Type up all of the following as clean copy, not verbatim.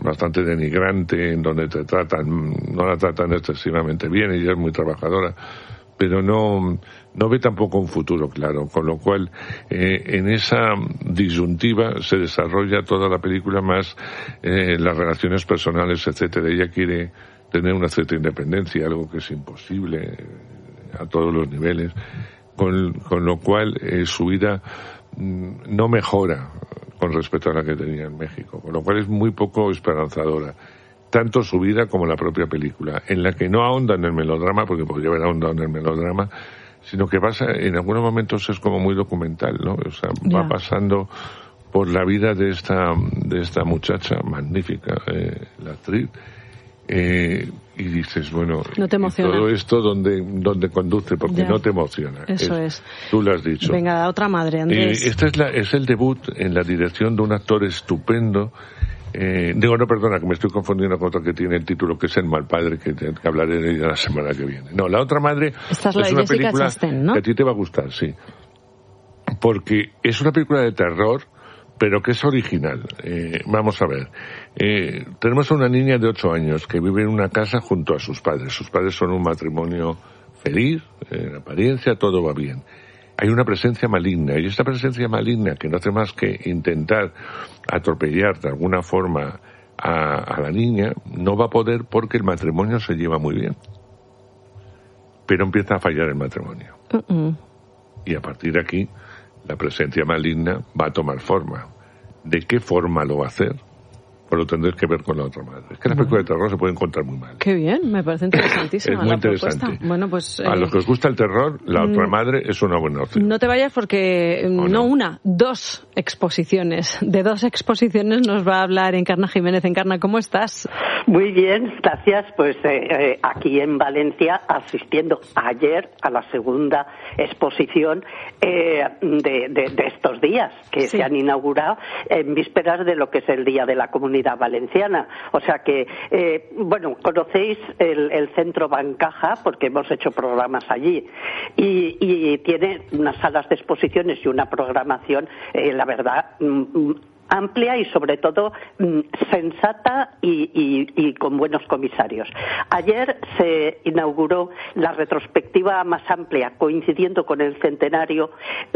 bastante denigrante, en donde no la tratan excesivamente bien, ella es muy trabajadora, pero no ve tampoco un futuro claro, con lo cual en esa disyuntiva se desarrolla toda la película, más las relaciones personales, etcétera. Ella quiere tener una cierta independencia, algo que es imposible a todos los niveles, con lo cual su vida no mejora con respecto a la que tenía en México, con lo cual es muy poco esperanzadora, tanto su vida como la propia película, en la que no ahonda en el melodrama, porque podría haber ahondado en el melodrama, sino que pasa, en algunos momentos es como muy documental, ¿no? O sea, va pasando por la vida de esta muchacha magnífica, la actriz, y dices, bueno, no te emociona. Todo esto donde conduce, porque no te emociona. Eso es. Tú lo has dicho. Venga, la otra madre, Andrés. Este es el debut en la dirección de un actor estupendo. No, perdona, que me estoy confundiendo con otro que tiene el título, que es El mal padre, que hablaré de ella la semana que viene. No, La otra madre Esta es una película Chastain, ¿no? que a ti te va a gustar, sí. Porque es una película de terror, pero que es original. Vamos a ver. Tenemos a una niña de 8 años que vive en una casa junto a sus padres. Sus padres son un matrimonio feliz, en apariencia todo va bien. Hay una presencia maligna, y esta presencia maligna, que no hace más que intentar atropellar de alguna forma a la niña, no va a poder porque el matrimonio se lleva muy bien. Pero empieza a fallar el matrimonio. Y a partir de aquí, la presencia maligna va a tomar forma. ¿De qué forma lo va a hacer? Pues lo tendréis que ver con La otra madre. Es que las películas de terror se pueden encontrar muy mal. Qué bien, me parece interesantísima. Es muy interesante. Propuesta. Bueno, pues, a los que os gusta el terror, La otra madre es una buena opción. No te vayas porque dos exposiciones. De 2 exposiciones nos va a hablar Encarna Jiménez. Encarna, ¿cómo estás? Muy bien, gracias. Pues aquí en Valencia, asistiendo ayer a la segunda exposición de estos días que se han inaugurado en vísperas de lo que es el Día de la Comunidad Valenciana. O sea que, conocéis el Centro Bancaja porque hemos hecho programas allí y tiene unas salas de exposiciones y una programación, la verdad, amplia y sobre todo sensata y con buenos comisarios. Ayer se inauguró la retrospectiva más amplia, coincidiendo con el centenario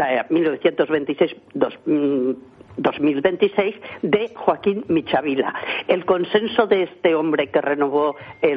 1926 de Joaquín Michavila. El consenso de este hombre que renovó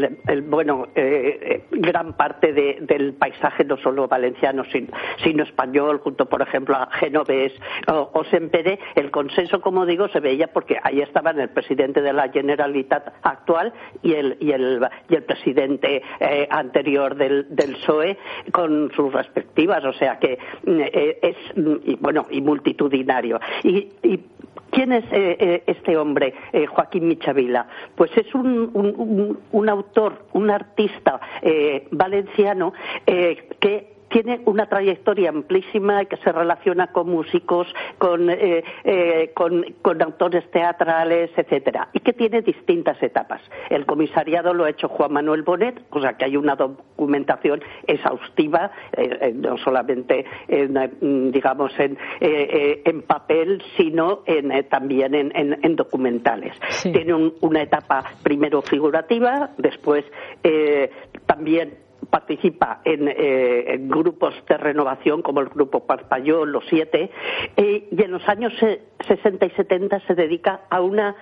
gran parte del paisaje no solo valenciano sino español, junto por ejemplo a Genovés o Sempere, el consenso, como digo, se veía porque ahí estaban el presidente de la Generalitat actual y el presidente anterior del PSOE con sus respectivas, o sea que es multitudinario. ¿Y quién es este hombre, Joaquín Michavila? Pues es un autor, un artista valenciano que tiene una trayectoria amplísima que se relaciona con músicos, con autores teatrales, etcétera, y que tiene distintas etapas. El comisariado lo ha hecho Juan Manuel Bonet, o sea que hay una documentación exhaustiva, no solamente en papel, sino también en documentales. Sí. Tiene una etapa primero figurativa, después también participa en grupos de renovación como el Grupo Parpallón, Los 7, y en los años 60 y 70 se dedica a un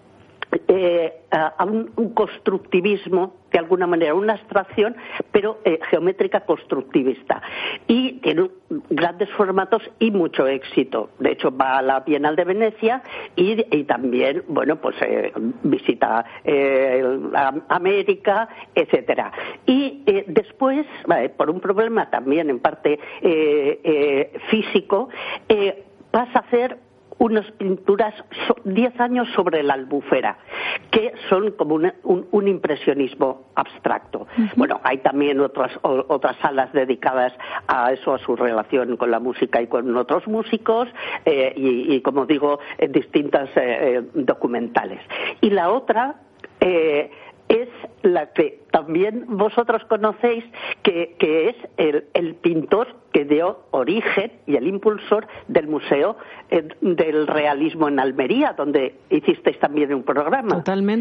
constructivismo, de alguna manera, una abstracción, pero geométrica constructivista. Y tiene grandes formatos y mucho éxito. De hecho, va a la Bienal de Venecia y también, visita América, etcétera. Y después, por un problema también en parte físico, pasa a hacer unas pinturas 10 años sobre la Albufera, que son como un impresionismo abstracto. Uh-huh. Bueno, hay también otras salas dedicadas a eso, a su relación con la música y con otros músicos, y como digo, distintas documentales. Y la otra es la que también vosotros conocéis, que es el pintor que dio origen y el impulsor del Museo del Realismo en Almería, donde hicisteis también un programa. Totalmente.